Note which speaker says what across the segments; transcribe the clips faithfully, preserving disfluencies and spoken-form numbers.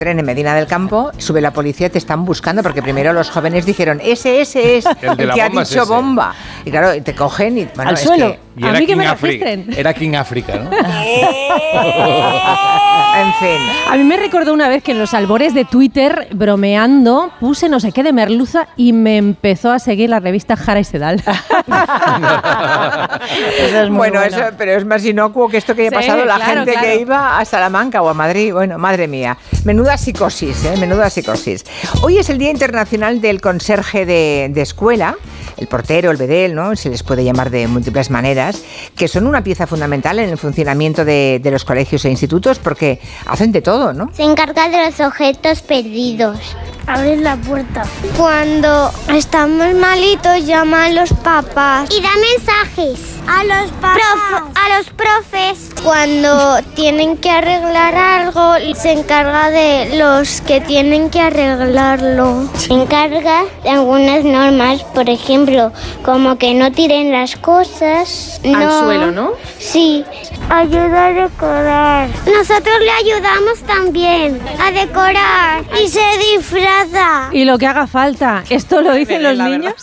Speaker 1: en Medina del Campo, sube la policía, te están buscando, porque primero los jóvenes dijeron, ese, ese es el, el que ha dicho bomba. Y claro, te cogen y... Bueno,
Speaker 2: al
Speaker 1: es
Speaker 2: suelo.
Speaker 1: Que,
Speaker 2: y a mí que me registren.
Speaker 3: Era King África, ¿no?
Speaker 1: En fin.
Speaker 2: A mí me recordó una vez que en los albores de Twitter, bromeando, puse no sé qué de merluza y me empezó a seguir la revista Jara y Sedal.
Speaker 1: Eso es muy bueno, bueno. Eso, pero es más inocuo que esto que haya sí, pasado la claro, gente claro. que iba a Salamanca o a Madrid. Bueno, madre mía. Menuda psicosis, ¿eh? Menuda psicosis. Hoy es el Día Internacional del Conserje de, de Escuela, el portero, el bedel, ¿no? Se les puede llamar de múltiples maneras, que son una pieza fundamental en el funcionamiento de, de los colegios e institutos porque hacen de todo, ¿no?
Speaker 4: Se encarga de los objetos perdidos. Abrir la puerta. Cuando estamos malitos, llama a los papás. Y da mensajes a los papás. Prof, a los profes. Cuando tienen que arreglar algo, se encarga de los que tienen que arreglarlo. Se encarga de algunas normas, por ejemplo, como que no tiren las cosas.
Speaker 2: Al
Speaker 4: no.
Speaker 2: suelo, ¿no?
Speaker 4: Sí. Ayuda a decorar. Nosotros le ayudamos también a decorar. Y se disfraza.
Speaker 2: Y lo que haga falta. Esto lo dicen los niños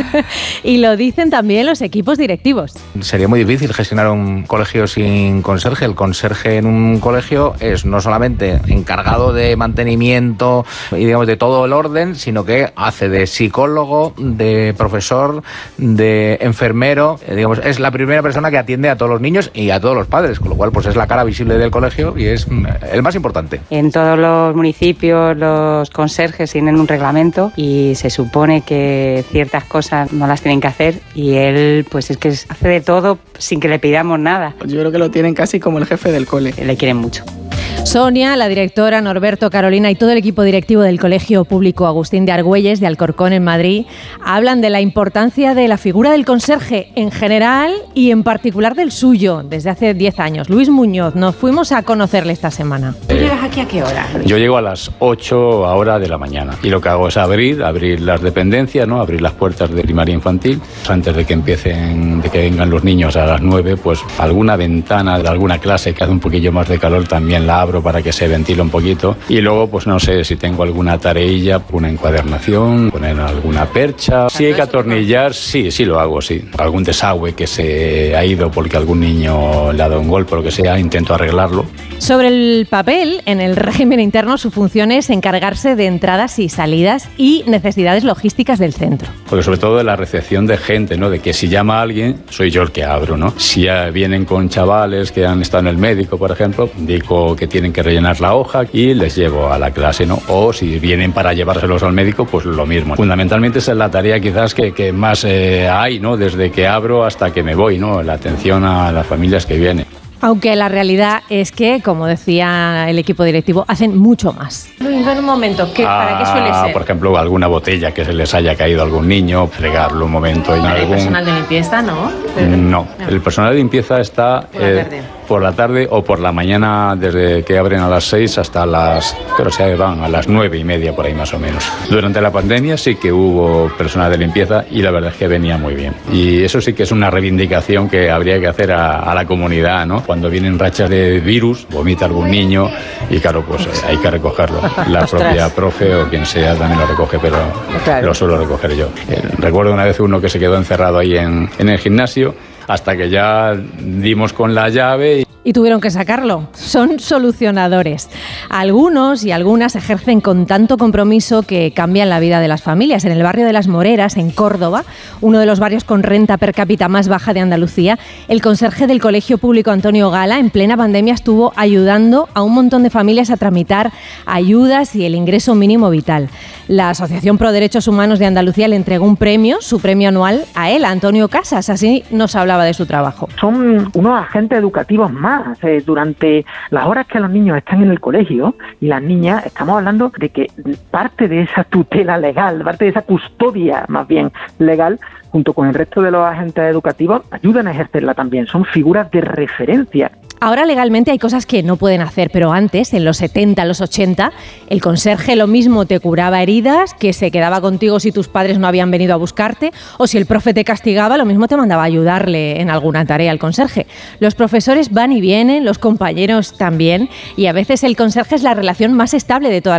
Speaker 2: y lo dicen también los equipos directivos.
Speaker 3: Sería muy difícil gestionar un colegio sin conserje. El conserje en un colegio es no solamente encargado de mantenimiento y digamos de todo el orden, sino que hace de psicólogo, de profesor, de enfermero. Digamos, es la primera persona que atiende a todos los niños y a todos los padres, con lo cual pues es la cara visible del colegio y es el más importante.
Speaker 5: En todos los municipios los conserjes tienen un reglamento y se supone que ciertas cosas no las tienen que hacer y él pues es que hace de todo sin que le pidamos nada.
Speaker 6: Yo creo que lo tienen casi como el jefe del cole.
Speaker 5: Le quieren mucho.
Speaker 2: Sonia, la directora, Norberto, Carolina y todo el equipo directivo del Colegio Público Agustín de Argüelles de Alcorcón en Madrid hablan de la importancia de la figura del conserje en general y en particular del suyo desde hace diez años. Luis Muñoz, nos fuimos a conocerle esta semana.
Speaker 7: ¿Tú llegas aquí a qué hora?
Speaker 8: Yo llego a las ocho ahora de la mañana y lo que hago es abrir, abrir las dependencias, ¿no? Abrir las puertas de primaria infantil. Antes de que empiecen, de que vengan los niños a las nueve, pues alguna ventana de alguna clase que hace un poquillo más de calor también la abro para que se ventile un poquito y luego pues no sé si tengo alguna tareilla, una encuadernación, poner alguna percha. Si hay que atornillar, sí, sí lo hago, sí. Algún desagüe que se ha ido porque algún niño le ha dado un golpe o lo que sea, intento arreglarlo.
Speaker 2: Sobre el papel, en el régimen interno su función es encargarse de entradas y salidas y necesidades logísticas del centro.
Speaker 8: Porque sobre todo de la recepción de gente, ¿no? De que si llama a alguien, soy yo el que abro, ¿no? Si ya vienen con chavales que han estado en el médico, por ejemplo, digo que tienen que rellenar la hoja y les llevo a la clase, ¿no? O si vienen para llevárselos al médico, pues lo mismo. Fundamentalmente esa es la tarea quizás que, que más eh, hay, ¿no? Desde que abro hasta que me voy, ¿no? La atención a las familias que vienen.
Speaker 2: Aunque la realidad es que, como decía el equipo directivo, hacen mucho más.
Speaker 7: Luis, en un momento, ¿qué, ah, ¿para qué suele ser?
Speaker 8: Por ejemplo, alguna botella que se les haya caído a algún niño, fregarlo un momento.
Speaker 7: ¿El
Speaker 8: algún...
Speaker 7: personal de limpieza, no?
Speaker 8: No, el personal de limpieza está
Speaker 7: por la, eh,
Speaker 8: por la tarde o por la mañana, desde que abren a las seis hasta las, creo que se van a las nueve y media, por ahí más o menos. Durante la pandemia sí que hubo personal de limpieza y la verdad es que venía muy bien. Y eso sí que es una reivindicación que habría que hacer a, a la comunidad, ¿no? Cuando vienen rachas de virus, vomita algún niño y claro, pues eh, hay que recogerlo. La propia profe o quien sea también lo recoge, pero claro, lo suelo recoger yo. Eh, recuerdo una vez uno que se quedó encerrado ahí en, en el gimnasio hasta que ya dimos con la llave y
Speaker 2: Y tuvieron que sacarlo. Son solucionadores. Algunos y algunas ejercen con tanto compromiso que cambian la vida de las familias. En el barrio de Las Moreras, en Córdoba, uno de los barrios con renta per cápita más baja de Andalucía, el conserje del Colegio Público Antonio Gala, en plena pandemia, estuvo ayudando a un montón de familias a tramitar ayudas y el ingreso mínimo vital. La Asociación Pro Derechos Humanos de Andalucía le entregó un premio, su premio anual, a él, a Antonio Casas. Así nos hablaba de su trabajo.
Speaker 9: Son unos agentes educativos más. Eh, durante las horas que los niños están en el colegio y las niñas, estamos hablando de que parte de esa tutela legal, parte de esa custodia más bien legal, junto con el resto de los agentes educativos, ayudan a ejercerla también. Son figuras de referencia.
Speaker 2: Ahora legalmente hay cosas que no pueden hacer, pero antes, en los setenta, los ochenta, el conserje lo mismo te curaba heridas, que se quedaba contigo si tus padres no habían venido a buscarte, o si el profe te castigaba, lo mismo te mandaba a ayudarle en alguna tarea al conserje. Los profesores van y vienen, los compañeros también, y a veces el conserje es la relación más estable de toda la